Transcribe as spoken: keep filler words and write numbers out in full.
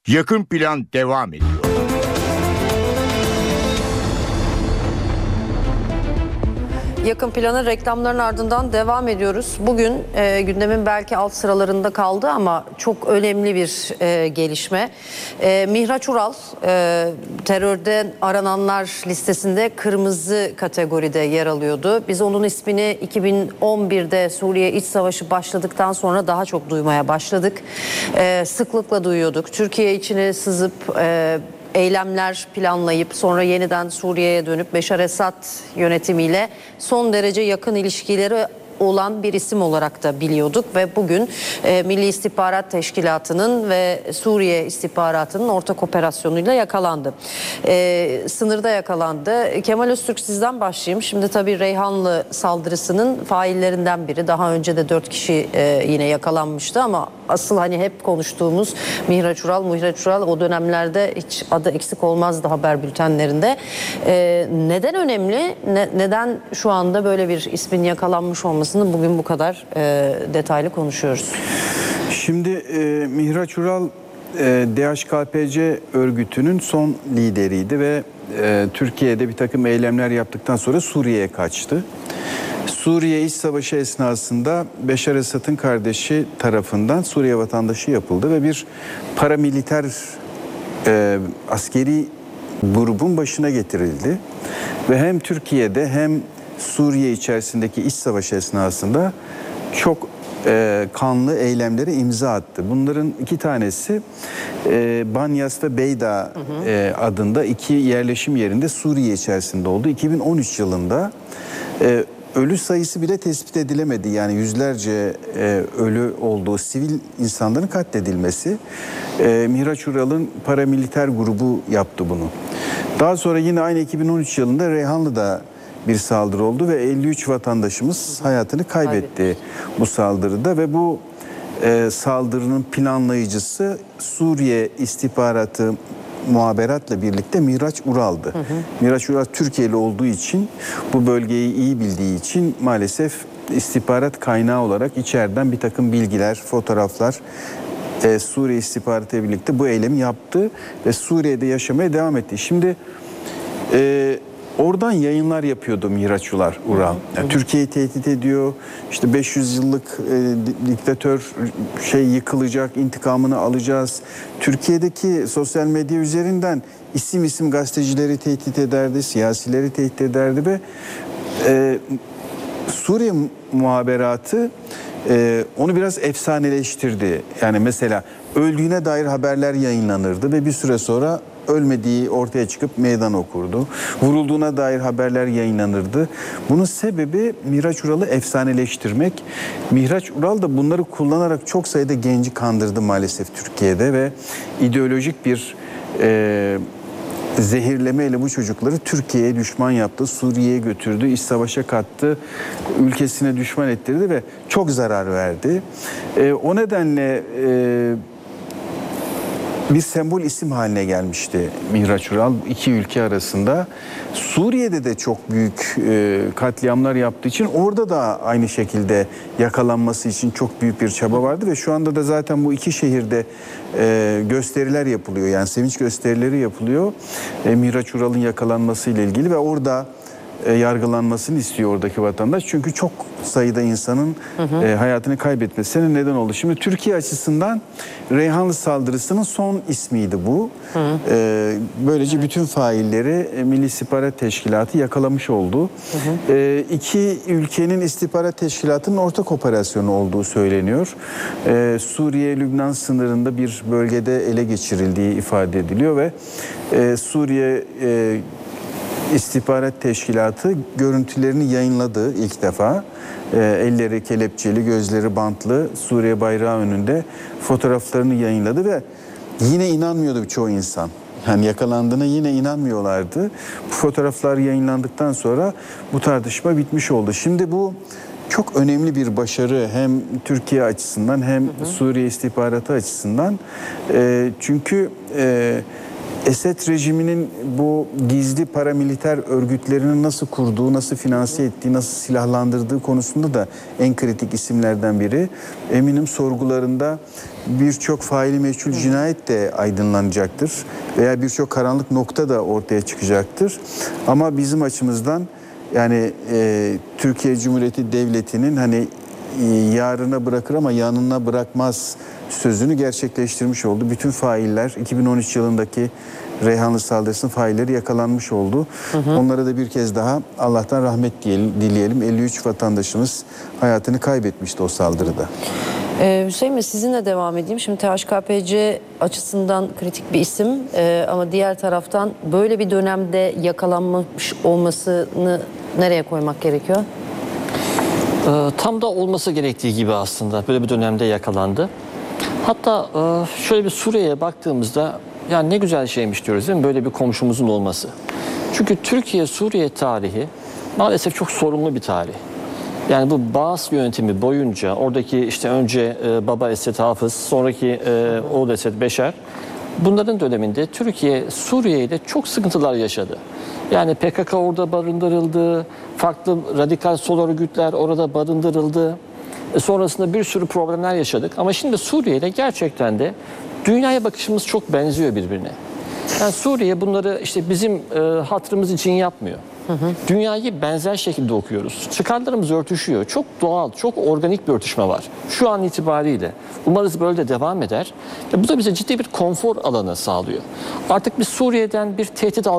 Yakın Plan devam ediyor. Yakın Plan'ın reklamların ardından devam ediyoruz. Bugün e, gündemin belki alt sıralarında kaldı ama çok önemli bir e, gelişme. E, Mihraç Ural e, terörden arananlar listesinde kırmızı kategoride yer alıyordu. Biz onun ismini iki bin on birde Suriye İç Savaşı başladıktan sonra daha çok duymaya başladık. E, sıklıkla duyuyorduk. Türkiye içine sızıp E, eylemler planlayıp sonra yeniden Suriye'ye dönüp Beşar Esad yönetimiyle son derece yakın ilişkileri olan bir isim olarak da biliyorduk ve bugün e, Milli İstihbarat Teşkilatı'nın ve Suriye İstihbaratı'nın ortak operasyonuyla yakalandı. E, sınırda yakalandı. Kemal Öztürk, sizden başlayayım. Şimdi tabii Reyhanlı saldırısının faillerinden biri. Daha önce de dört kişi e, yine yakalanmıştı ama asıl hani hep konuştuğumuz Mihraç Ural, Mihraç Ural o dönemlerde hiç adı eksik olmazdı haber bültenlerinde. E, neden önemli? Ne, neden şu anda böyle bir ismin yakalanmış olması bugün bu kadar e, detaylı konuşuyoruz? Şimdi e, Mihraç Ural e, D H K P C örgütünün son lideriydi ve e, Türkiye'de bir takım eylemler yaptıktan sonra Suriye'ye kaçtı. Suriye İç Savaşı esnasında Beşar Esad'ın kardeşi tarafından Suriye vatandaşı yapıldı ve bir paramiliter e, askeri grubun başına getirildi. Ve hem Türkiye'de hem Suriye içerisindeki iç savaş esnasında çok e, kanlı eylemlere imza attı. Bunların iki tanesi e, Banyas ve Beyda hı hı. E, adında iki yerleşim yerinde Suriye içerisinde oldu. iki bin on üç yılında e, ölü sayısı bile tespit edilemedi. Yani yüzlerce e, ölü olduğu, sivil insanların katledilmesi. E, Mihraç Ural'ın paramiliter grubu yaptı bunu. Daha sonra yine aynı iki bin on üç yılında Reyhanlı'da bir saldırı oldu ve elli üç vatandaşımız hayatını kaybetti bu saldırıda ve bu e, saldırının planlayıcısı Suriye istihbaratı muhaberatla birlikte Mihraç Ural'dı. Hı hı. Mihraç Ural Türkiye'li olduğu için, bu bölgeyi iyi bildiği için maalesef istihbarat kaynağı olarak içeriden bir takım bilgiler, fotoğraflar e, Suriye istihbaratıyla birlikte bu eylemi yaptı ve Suriye'de yaşamaya devam etti. Şimdi e, oradan yayınlar yapıyordu Mihraç Ural. Yani Türkiye'yi tehdit ediyor. İşte beş yüz yıllık e, diktatör şey yıkılacak, intikamını alacağız. Türkiye'deki sosyal medya üzerinden isim isim gazetecileri tehdit ederdi, siyasileri tehdit ederdi ve e, Suriye muhaberatı e, onu biraz efsaneleştirdi. Yani mesela öldüğüne dair haberler yayınlanırdı ve bir süre sonra ölmediği ortaya çıkıp meydan okurdu. Vurulduğuna dair haberler yayınlanırdı. Bunun sebebi Mihraç Ural'ı efsaneleştirmek. Mihraç Ural da bunları kullanarak çok sayıda genci kandırdı maalesef Türkiye'de ve ideolojik bir e, zehirlemeyle bu çocukları Türkiye'ye düşman yaptı, Suriye'ye götürdü, iç savaşa kattı, ülkesine düşman ettirdi ve çok zarar verdi. E, o nedenle e, bir sembol isim haline gelmişti Mihraç Ural iki ülke arasında. Suriye'de de çok büyük e, katliamlar yaptığı için orada da aynı şekilde yakalanması için çok büyük bir çaba vardı ve şu anda da zaten bu iki şehirde e, gösteriler yapılıyor. Yani sevinç gösterileri yapılıyor. E, Mihraç Ural'ın yakalanması ile ilgili ve orada E, yargılanmasını istiyor oradaki vatandaş. Çünkü çok sayıda insanın hı hı. E, hayatını kaybetmesine neden oldu. Şimdi Türkiye açısından Reyhanlı saldırısının son ismiydi bu. Hı hı. E, böylece evet. bütün failleri e, Milli İstihbarat Teşkilatı yakalamış oldu. Hı hı. E, iki ülkenin istihbarat teşkilatının ortak operasyonu olduğu söyleniyor. E, Suriye-Lübnan sınırında bir bölgede ele geçirildiği ifade ediliyor ve e, Suriye e, İstihbarat Teşkilatı görüntülerini yayınladı ilk defa. E, elleri kelepçeli, gözleri bantlı, Suriye bayrağı önünde fotoğraflarını yayınladı ve yine inanmıyordu çoğu insan. Yani yakalandığına yine inanmıyorlardı. Bu fotoğraflar yayınlandıktan sonra bu tartışma bitmiş oldu. Şimdi bu çok önemli bir başarı hem Türkiye açısından hem hı hı. Suriye istihbaratı açısından. E, çünkü e, Esed rejiminin bu gizli paramiliter örgütlerini nasıl kurduğu, nasıl finanse ettiği, nasıl silahlandırdığı konusunda da en kritik isimlerden biri. Eminim sorgularında birçok faili meçhul cinayet de aydınlanacaktır veya birçok karanlık nokta da ortaya çıkacaktır. Ama bizim açımızdan yani e, Türkiye Cumhuriyeti Devleti'nin hani e, yarına bırakır ama yanına bırakmaz sözünü gerçekleştirmiş oldu. Bütün failler iki bin on üç yılındaki Reyhanlı saldırısının failleri yakalanmış oldu. Hı hı. Onlara da bir kez daha Allah'tan rahmet diyelim, dileyelim. elli üç vatandaşımız hayatını kaybetmişti o saldırıda. Ee, Hüseyin Bey, sizinle devam edeyim. Şimdi T H K P C açısından kritik bir isim ee, ama diğer taraftan böyle bir dönemde yakalanmış olmasını nereye koymak gerekiyor? Ee, tam da olması gerektiği gibi aslında böyle bir dönemde yakalandı. Hatta e, şöyle bir Suriye'ye baktığımızda yani ne güzel şeymiş diyoruz değil mi? Böyle bir komşumuzun olması. Çünkü Türkiye-Suriye tarihi maalesef çok sorunlu bir tarih. Yani bu Baas yönetimi boyunca oradaki işte önce e, Baba Esed Hafız, sonraki e, oğul Esed Beşer, bunların döneminde Türkiye Suriye ile çok sıkıntılar yaşadı. Yani P K K orada barındırıldı, farklı radikal sol örgütler orada barındırıldı. E, sonrasında bir sürü problemler yaşadık. Ama şimdi Suriye ile gerçekten de dünyaya bakışımız çok benziyor birbirine. Yani Suriye bunları işte bizim e, hatırımız için yapmıyor. Hı hı. Dünyayı benzer şekilde okuyoruz. Çıkarlarımız örtüşüyor. Çok doğal, çok organik bir örtüşme var. Şu an itibariyle. Umarız böyle de devam eder. Ve bu da bize ciddi bir konfor alanı sağlıyor. Artık biz Suriye'den bir tehdit